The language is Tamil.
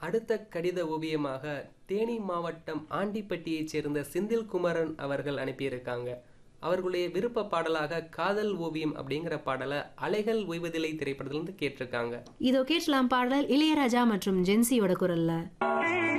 அடுத்த கடித ஓவியமாக தேனி மாவட்டம் ஆண்டிப்பட்டியைச் சேர்ந்த செந்தில் குமரன் அவர்கள் அனுப்பியிருக்காங்க. அவர்களுடைய விருப்ப பாடலாக காதல் ஓவியம் அப்படிங்கிற பாடலை அலைகள் ஓய்வதில்லை திரைப்படத்திலிருந்து கேட்டிருக்காங்க. இதோ கேட்கலாம் பாடல் இளையராஜா மற்றும் ஜென்சியோட குரல்ல.